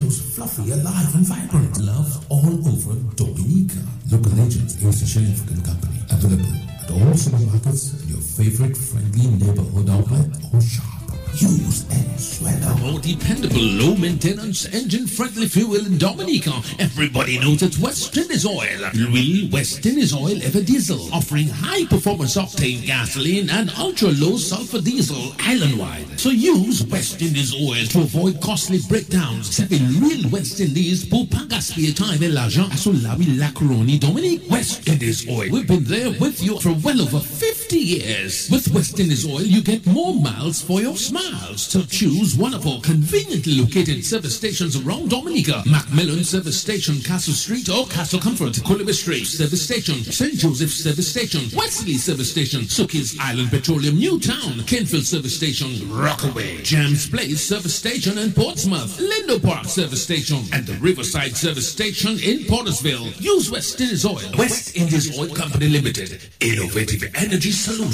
Those fluffy, alive and vibrant. Love all over Dominica. Local agents, Asian African Company. Available at all supermarkets and your favorite friendly neighborhood outlet or shop. Use Venezuela. More dependable, low-maintenance, engine-friendly fuel in Dominica. Everybody knows it's West Indies Oil. Real West Indies Oil Ever Diesel, offering high-performance octane gasoline and ultra-low sulfur diesel island-wide. So use West Indies Oil to avoid costly breakdowns. Serving real West Indies pour pas gaspiller temps avec l'argent à Solawi Lacroni Dominique. West Indies Oil. We've been there with you for well over 50 years. With West Indies Oil, you get more miles for your smile. So choose one of our conveniently located service stations around Dominica. Macmillan Service Station, Castle Street, or Castle Comfort, Coolibah Street Service Station, St. Joseph Service Station, Wesley Service Station, Sookies Island Petroleum Newtown, Kenfield Service Station, Rockaway, James Place Service Station in Portsmouth, Lindo Park Service Station, and the Riverside Service Station in Portersville. Use West Indies Oil. West Indies Oil Company Limited. Innovative energy solutions.